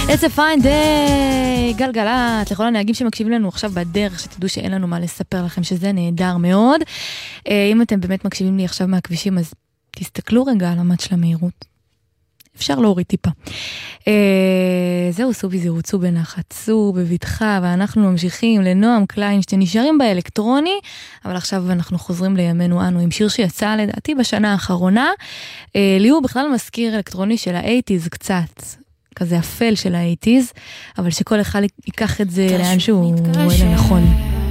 It's a fine day, גלגלת, לכל הנהגים שמקשיבים לנו עכשיו בדרך, שתדעו שאין לנו מה לספר לכם, שזה נהדר מאוד. אם אתם באמת מקשיבים לי עכשיו מהכבישים, אז תסתכלו רגע על המד של המהירות. אפשר להוריד טיפה. זהו, סעו בזהירות, סעו בנחת, סעו בבטחה, ואנחנו ממשיכים לנועם קליין, שנשארים באלקטרוני, אבל עכשיו אנחנו חוזרים לימינו אנו, עם שיר שיצא לדעתי בשנה האחרונה. לי הוא בכלל מזכיר אלקטרוני של ה-80s קצת, כזה אפל של ה-80s, אבל שכל אחד ייקח את זה לאן שהוא רואה לנכון.